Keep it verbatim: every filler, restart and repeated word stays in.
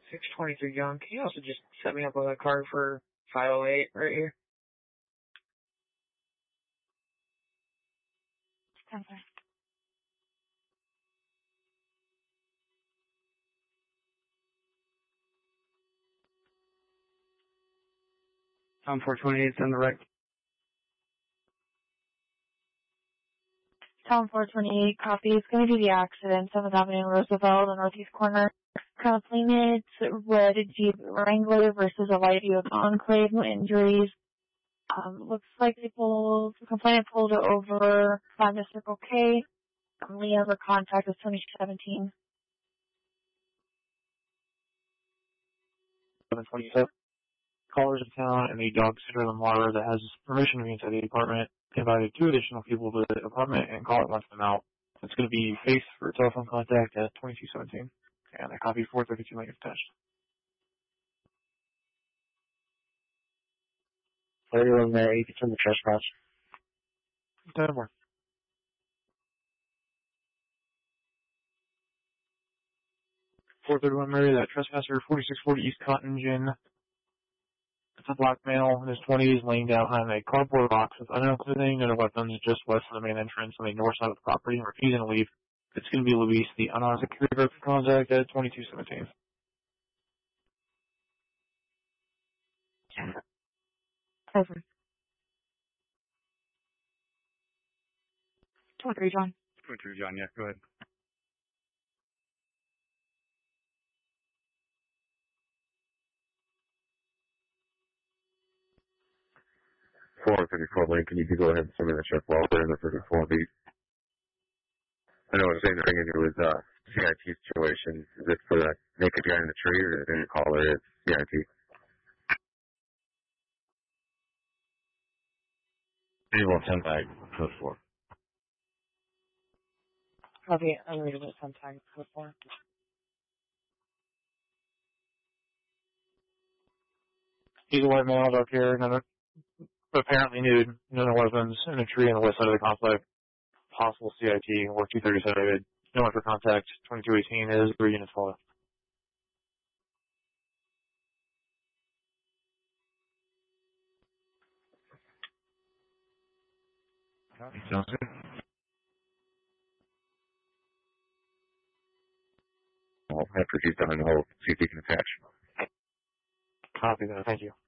six twenty-three, John. Can you also just set me up with a card for five oh eight right here? Okay. Tom four twenty-eight, send the rec. Tom four twenty-eight, copy. It's going to be the accident, seventh Avenue and Roosevelt, the northeast corner. Complainant, red Jeep Wrangler versus a light Buick Enclave, no injuries. Um, looks like they pulled, the complainant pulled it over by Mister Circle K. Um, Lee Ever contact was twenty seventeen. seven twenty-seven. Callers in town and a dog sitter Lamar that has permission to be inside the apartment. Invited two additional people to the apartment and caller wants them out. It's going to be Faith for telephone contact at twenty-two seventeen. And I copied four thirty-two link attached. thirty-one there, you can send the trespass. ten more. four thirty-one Mary, that trespasser, forty-six forty East Cotton Gin. It's a black male in his twenties laying down behind a cardboard box with unknown clothing and weapons just west of the main entrance on the north side of the property and refusing to leave. It's going to be Luis, the unarmed security guard for contact at twenty-two seventeen. Over. twenty-three, John. twenty-three, John, yeah, go ahead. four fifty-four Lincoln, you can go ahead and send me the check while we're in the fifty-four beat. I know I was saying the ring into his uh, C I T situation. Is it for that naked guy in the tree, or is it your caller is C I T? Able ten back, code four. Copy, I'm reading it sometime before. He's a white male, dark hair, none of, apparently nude, none of weapons, in a tree on the west side of the complex. Possible C I T, work two thirty-seven. No one for contact, twenty-two eighteen is three units follow. Sounds good. I'll have to keep down and hold, see if he can attach. Copy that, thank you.